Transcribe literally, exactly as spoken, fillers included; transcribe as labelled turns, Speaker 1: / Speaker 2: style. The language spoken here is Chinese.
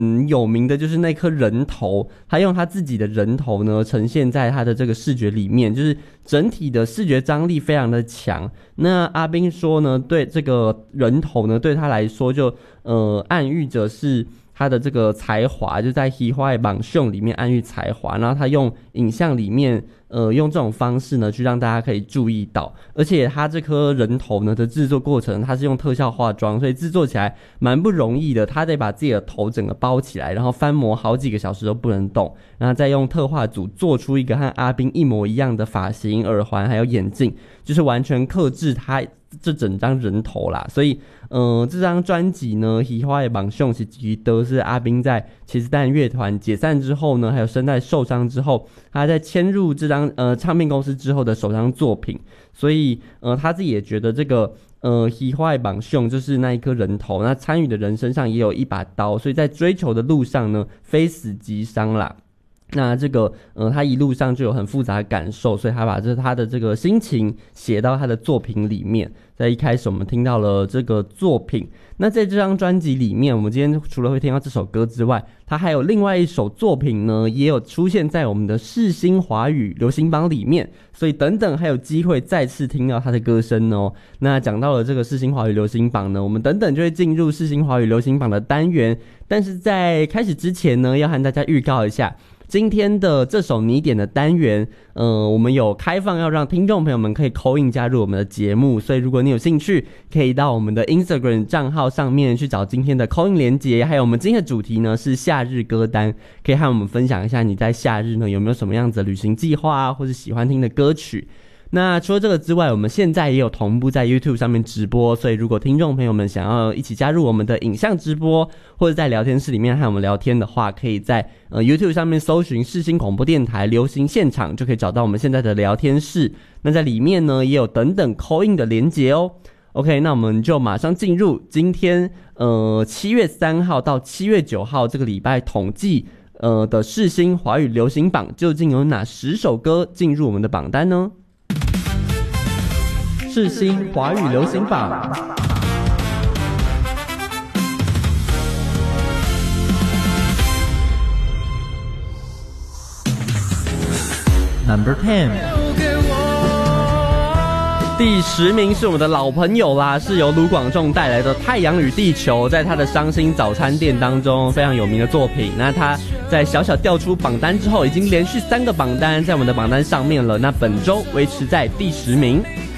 Speaker 1: 嗯，有名的就是那颗人头，他用他自己的人头呢呈现在他的这个视觉里面，就是整体的视觉张力非常的强。那阿彬说呢，对这个人头呢，对他来说就呃暗喻着是他的这个才华，就在《花的榜秀》里面暗喻才华，然后他用影像里面呃用这种方式呢去让大家可以注意到，而且他这颗人头呢的制作过程，他是用特效化妆，所以制作起来蛮不容易的，他得把自己的头整个包起来，然后翻模好几个小时都不能动，然后再用特化组做出一个和阿彬一模一样的发型、耳环还有眼镜，就是完全客制他这整张人头啦。所以呃这张专辑呢《花的榜秀》是记得是阿彬在茄子蛋乐团解散之后呢，还有声带受伤之后，他在迁入这张呃唱片公司之后的首张作品，所以呃他自己也觉得这个呃《花的榜秀》就是那一颗人头，那参与的人身上也有一把刀，所以在追求的路上呢非死即伤啦。那这个呃他一路上就有很复杂的感受，所以他把这他的这个心情写到他的作品里面。在一开始我们听到了这个作品，那在这张专辑里面，我们今天除了会听到这首歌之外，他还有另外一首作品呢也有出现在我们的世新华语流行榜里面，所以等等还有机会再次听到他的歌声哦。那讲到了这个世新华语流行榜呢，我们等等就会进入世新华语流行榜的单元，但是在开始之前呢，要和大家预告一下今天的这首你点的单元，呃，我们有开放要让听众朋友们可以 call in 加入我们的节目，所以如果你有兴趣，可以到我们的 Instagram 账号上面去找今天的 call in 连结，还有我们今天的主题呢是夏日歌单，可以和我们分享一下你在夏日呢有没有什么样子的旅行计划啊，或是喜欢听的歌曲。那除了这个之外，我们现在也有同步在 YouTube 上面直播，所以如果听众朋友们想要一起加入我们的影像直播，或者在聊天室里面和我们聊天的话，可以在呃 YouTube 上面搜寻世新广播电台流行现场，就可以找到我们现在的聊天室。那在里面呢也有等等 call in 的连结哦。OK， 那我们就马上进入今天呃七月三号到七月九号这个礼拜统计呃的世新华语流行榜，究竟有哪十首歌进入我们的榜单呢？世新华语流行榜
Speaker 2: Number ten，
Speaker 1: 第十名是我们的老朋友啦，是由卢广仲带来的《太阳与地球》，在他的伤心早餐店当中非常有名的作品。那他在小小调出榜单之后，已经连续三个榜单在我们的榜单上面了，那本周维持在第十名。